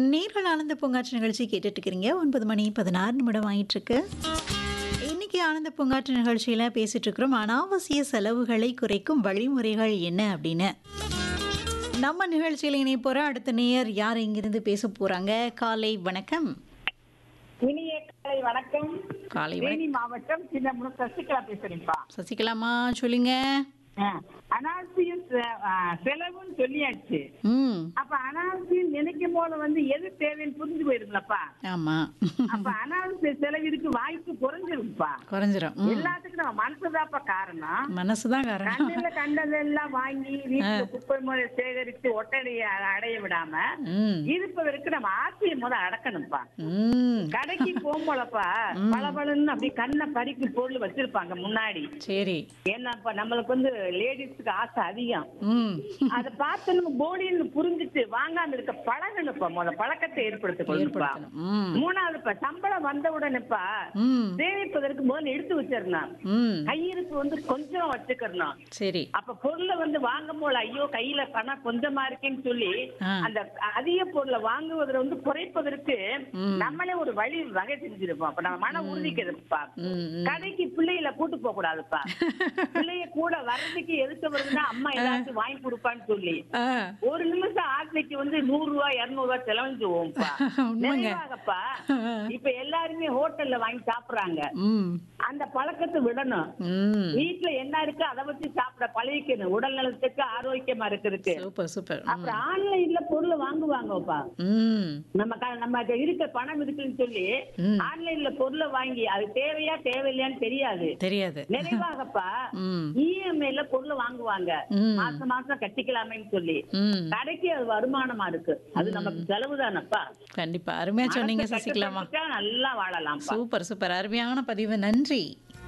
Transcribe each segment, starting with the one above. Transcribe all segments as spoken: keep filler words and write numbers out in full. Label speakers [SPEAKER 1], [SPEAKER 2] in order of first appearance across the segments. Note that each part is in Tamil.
[SPEAKER 1] நேர்கள் ஆனந்த பூங்காற்று நிகழ்ச்சி கேட்டுட்டு இருக்கிறீங்க. ஒன்பது மணி பதினாறு நிமிடம் ஆயிட்டிருக்கு. இன்னைக்கு ஆனந்த பூங்காற்று நிகழ்ச்சியில பேசிட்டு இருக்கிறோம் அனாவசிய செலவுகளை குறைக்கும் வழிமுறைகள் என்ன அப்படின்னு. நம்ம நிகழ்ச்சியில் இணைய போற அடுத்த நேயர் யார் இங்கிருந்து பேச போறாங்க? காலை வணக்கம்.
[SPEAKER 2] இனிய காலை வணக்கம்.
[SPEAKER 1] காலை
[SPEAKER 2] தேனி
[SPEAKER 1] வணக்கம்.
[SPEAKER 2] மாவட்டம் சின்னமுன சசிகலா பேசுறேன்ப்பா.
[SPEAKER 1] சசிகலாமா சொல்லுங்க.
[SPEAKER 2] அனாவசிய செ- ஆ, செலவுன்னு சொல்லியாச்சு.
[SPEAKER 1] ம்
[SPEAKER 2] அப்ப அனாவசியம் நினைக்கும் போது வந்து எது தேவைன்னு புரிஞ்சு போயிருங்களப்பா.
[SPEAKER 1] ஆமா
[SPEAKER 2] அப்ப அனாவசிய செலவிற்கு வாய்ப்பு குறைஞ்சிருக்குப்பா.
[SPEAKER 1] குறைஞ்சிரும். ம்.
[SPEAKER 2] எல்லாத்துக்கும் நம்ம மனசுதாப்பா காரணம்.
[SPEAKER 1] மனசுதான் காரணம்.
[SPEAKER 2] கண்ணில கண்டதெல்லாம் வாங்கி வீட்டுல குப்பை முறை சேகரித்து ஒட்டடைய அடைய விடாம
[SPEAKER 1] ம்
[SPEAKER 2] இருப்பதற்கு நம்ம ஆசையை முத அடக்கணும்ப்பா.
[SPEAKER 1] ம்
[SPEAKER 2] கடைக்கு போகும்போலப்பா பளபளன்னு அப்படி கண்ணை பறிக்கும் பொருள் வச்சிருப்பாங்க முன்னாடி.
[SPEAKER 1] சரி.
[SPEAKER 2] ஏன்னாப்பா நம்மளுக்கு வந்து லேடிஸ்க்கு ஆசை அதிகம்.
[SPEAKER 1] ம்
[SPEAKER 2] அதை பார்த்து நம்ம போடின்னு புரிஞ்சுட்டு வாங்காம இருக்க பழகணுப்பா. முத பழக்கத்தை ஏற்படுத்திக் கொள்ளுப்பா.
[SPEAKER 1] ஏற்படுத்தணும். ம்
[SPEAKER 2] மூணாவதுப்பா சம்பளம் வந்த உடனேப்பா
[SPEAKER 1] ம்
[SPEAKER 2] சேமிப்பதற்கு முதல்ல எடுத்து வச்சிடணும்.
[SPEAKER 1] ம்
[SPEAKER 2] கையிருப்பு வந்து கொஞ்சம் வச்சுக்கணும்.
[SPEAKER 1] சரி.
[SPEAKER 2] அப்ப பொருளை வந்து வாங்கும் போது ஐயோ கையில பணம் கொஞ்சமா இருக்கேன்னு சொல்லி
[SPEAKER 1] ஆ.
[SPEAKER 2] அந்த அதிக பொருளை வாங்குவதில் வந்து குறைப்பதற்கு
[SPEAKER 1] ம்.
[SPEAKER 2] நம்மளே ஒரு வழி வகை செஞ்சிருப்போம். அப்ப நம்ம மன உறுதிக்குதுப்பா.
[SPEAKER 1] ம் ம்
[SPEAKER 2] கடைக்கு பிள்ளைகளை கூட்டு போக கூடாதுப்பா. பிள்ளைய கூட வர்றதுக்கு எதுக்கு வருதுன்னா அம்மா ஏதாச்சும் வாங்கி கொடுப்பான்னு சொல்லி
[SPEAKER 1] ஆ
[SPEAKER 2] ஒரு நிமிஷம் ஆசைக்கு வந்து நூறு ரூபாய் இருநூறு ரூபாய் செலவழிஞ்சுவோம்ப்பா.
[SPEAKER 1] உண்மைங்க.
[SPEAKER 2] நிறைவாகப்பா இப்ப எல்லாருமே ஹோட்டல்ல வாங்கி சாப்பிடுறாங்க.
[SPEAKER 1] ம்
[SPEAKER 2] அந்த பழக்கத்தை விடணும்.
[SPEAKER 1] ம்
[SPEAKER 2] வீட்டுல என்ன இருக்கு அதை வச்சு சாப்பிட பழகிக்கணும். உடல் நலத்துக்கு ஆரோக்கியமா இருக்கிறதுக்கு.
[SPEAKER 1] Super super. ம்.
[SPEAKER 2] அப்புறம் ஆன்லைன்ல பொருள் வாங்குவாங்கப்பா.
[SPEAKER 1] ம்
[SPEAKER 2] நம்ம க- நம்ம இருக்க பணம் இருக்குன்னு சொல்லி
[SPEAKER 1] ம்.
[SPEAKER 2] ஆன்லைன்ல பொருளை வாங்கி அது தேவையா தேவையில்லையான்னு தெரியாது.
[SPEAKER 1] தெரியாது.
[SPEAKER 2] நிறைவாகப்பா
[SPEAKER 1] ம்
[SPEAKER 2] இஎம்ஐல பொருள் வாங்குவாங்க.
[SPEAKER 1] ம்.
[SPEAKER 2] மாசம் மாசம் கட்டிக்கலாமேன்னு சொல்லி
[SPEAKER 1] ம்
[SPEAKER 2] கடைக்கு அது வருமானமா இருக்கு. அது நமக்கு செலவு தானப்பா.
[SPEAKER 1] கண்டிப்பா அருமையா சொன்னீங்க
[SPEAKER 2] மனசை
[SPEAKER 1] சசிகலாமா.
[SPEAKER 2] கட்டுப்படுத்திட்டா நல்லா வாழலாம்.
[SPEAKER 1] சூப்பர் சூப்பர் அருமையான பதிவு. நன்றி.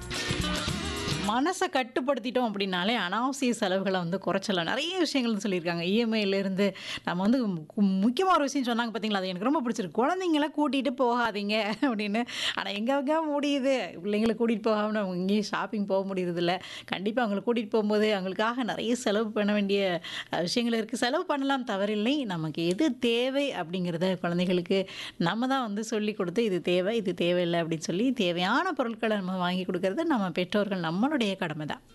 [SPEAKER 1] மனசை கட்டுப்படுத்திட்டோம் அப்படின்னாலே அனாவசிய செலவுகளை வந்து குறைச்சலாம். நிறைய விஷயங்கள் சொல்லியிருக்காங்க. இஎம்ஐலேருந்து நம்ம வந்து முக்கியமாக ஒரு விஷயம் சொன்னாங்க பார்த்தீங்களா, அது எனக்கு ரொம்ப பிடிச்சிருக்கு. குழந்தைங்கள கூட்டிகிட்டு போகாதீங்க அப்படின்னு. ஆனால் எங்கே முடியுது பிள்ளைங்களை கூட்டிகிட்டு போகாமல் அவங்க இங்கேயும் ஷாப்பிங் போக முடியறதில்ல. கண்டிப்பாக அவங்களை கூட்டிகிட்டு போகும்போது அவங்களுக்காக நிறைய செலவு பண்ண வேண்டிய அஹ், விஷயங்கள் இருக்குது. செலவு பண்ணலாம், தவறில்லை. நமக்கு எது தேவை அப்படிங்கிறத குழந்தைகளுக்கு நம்ம தான் வந்து சொல்லி கொடுத்து இது தேவை இது தேவையில்லை அப்படின்னு சொல்லி தேவையான பொருட்களை நம்ம வாங்கி கொடுக்கறது நம்ம பெற்றோர்கள் நம்மளுடைய கடமை தான்.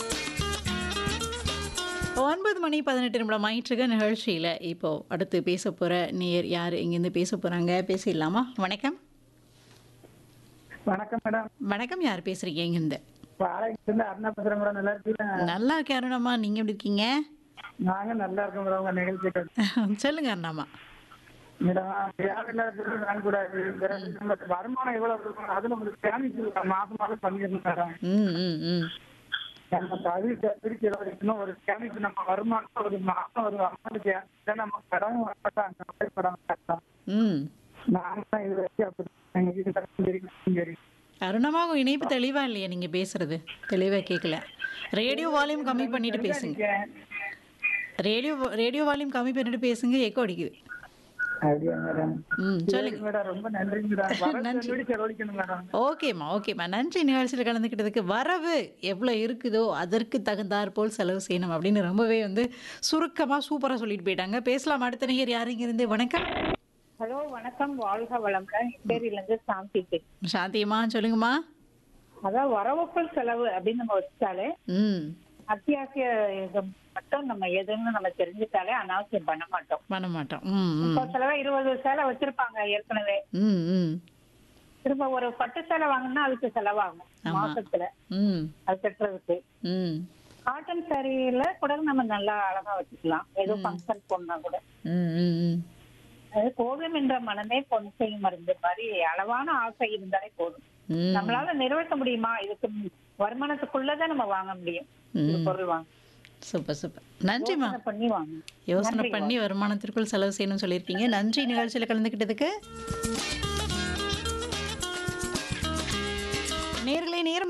[SPEAKER 1] ஒன்பது மணி பதினெட்டு நிமிடம் ஆயிற்றுக்க நிகழ்ச்சியில் இப்போ அடுத்து பேச போகிற நேயர் யார் இங்கேருந்து பேச போகிறாங்க? பேசிடலாமா? வணக்கம்.
[SPEAKER 3] வணக்கம் மேடம்.
[SPEAKER 1] வணக்கம். யார் பேசுகிறீங்க இங்கேருந்து?
[SPEAKER 3] பாளையத்துல அருணா பேசுறேன் மேடம். நல்லா இருக்கீங்களா?
[SPEAKER 1] நல்லா இருக்கேன் அருணம்மா. நீங்கள் எப்படி இருக்கீங்க?
[SPEAKER 3] நாங்க நல்லா இருக்கோம் மேடம். உங்க நிகழ்ச்சிக்கு
[SPEAKER 1] சொல்லுங்க அருணம்மா.
[SPEAKER 3] மேடம் தேவையில்லாத பொருள் வாங்கக்கூடாது. வேற நம்ம வருமானம் எவ்வளவு இருக்கும் அது நம்மளுக்கு சேமிச்சு மாசம் மாசம் பண்ணிடணும் மேடம்.
[SPEAKER 1] ம் ம் ம்
[SPEAKER 3] நம்ம பதிவு பிரிச்சு இருக்கணும். ஒரு சேமிப்பு நம்ம வருமானம் ஒரு மாசம் ஒரு அமௌண்ட் நம்ம கடன் வரப்பட்டாங்க படம் கட்டலாம்.
[SPEAKER 1] ம்
[SPEAKER 3] நாங்க தான் இது வச்சு அப்படி எங்க வீட்டு கடன் சரி சரி
[SPEAKER 1] அருணம்மா உங்க இணைப்பு தெளிவா இல்லையா? நீங்க பேசுறது தெளிவா கேட்கல. ரேடியோ வால்யூம் கம்மி பண்ணிட்டு பேசுங்க. ரேடியோ ரேடியோ வால்யூம் கம்மி பண்ணிட்டு பேசுங்க. எக்கோ அடிக்குது.
[SPEAKER 3] அப்படியா மேடம்?
[SPEAKER 1] ம்
[SPEAKER 3] சரி
[SPEAKER 1] சொல்லுங்க.
[SPEAKER 3] மேடம். ரொம்ப நன்றி மேடம்.
[SPEAKER 1] நன்றி.
[SPEAKER 3] வரது செலவழிக்கணும் மேடம்.
[SPEAKER 1] ஓகேம்மா ஓகேம்மா நன்றி. நிகழ்ச்சியில் கலந்துக்கிட்டதுக்கு. வரவு எவ்வளோ இருக்குதோ அதற்கு தகுந்தாற் போல் செலவு செய்யணும் அப்படின்னு ரொம்பவே வந்து சுருக்கமாக சூப்பராக சொல்லிட்டு போயிட்டாங்க. பேசலாம். அடுத்த நேயர் யார் இங்கிருந்து? வணக்கம்.
[SPEAKER 2] ஹலோ வணக்கம். வாழ்க வளமுடன். பேரில இருந்து சாந்தி.
[SPEAKER 1] சாந்தியம்மா சொல்லுங்கம்மா.
[SPEAKER 2] அதான் வரவுக்குள் செலவு அப்படின்னு நம்ம வச்சுட்டாலே
[SPEAKER 1] ம்
[SPEAKER 2] அத்தியாவசிய இது மட்டும் நம்ம எதுன்னு நம்ம தெரிஞ்சுட்டாலே அனாவசியம் பண்ண மாட்டோம்.
[SPEAKER 1] பண்ண மாட்டோம். ம் ம்
[SPEAKER 2] இப்போ செலவு இருபது சேலை வச்சிருப்பாங்க ஏற்கனவே.
[SPEAKER 1] ம் ம்
[SPEAKER 2] திரும்ப ஒரு பட்டு சேலை வாங்கினா அதுக்கு செலவாகும்
[SPEAKER 1] ஆமா.
[SPEAKER 2] மாசத்துல
[SPEAKER 1] ம்
[SPEAKER 2] அது கட்டுறதுக்கு.
[SPEAKER 1] ம்
[SPEAKER 2] காட்டன் சாரியில கூட நம்ம நல்லா அழகா வச்சுக்கலாம். ஏதோ ஃபங்க்ஷன் போனா கூட.
[SPEAKER 1] ம் ம் ம்
[SPEAKER 2] அது போதும் என்ற மனமே பொன் செய்யும் மருந்து மாதிரி அளவான ஆசை இருந்தாலே போதும்.
[SPEAKER 1] ம்
[SPEAKER 2] நம்மளால நிறைவேற்ற முடியுமா? இதுக்கு வருமானத்துக்குள்ளதான் நம்ம வாங்க முடியும். ஒரு
[SPEAKER 1] ம்
[SPEAKER 2] பொருள் வாங்க
[SPEAKER 1] சூப்பர் சூப்பர். நன்றிம்மா.
[SPEAKER 2] யோசனை பண்ணி வாங்க.
[SPEAKER 1] யோசனை
[SPEAKER 2] நன்றி.
[SPEAKER 1] பண்ணி வருமானத்திற்குள் செலவு செய்யணும்னு சொல்லியிருக்கீங்க. நன்றி நிகழ்ச்சியில் கலந்துக்கிட்டதுக்கு.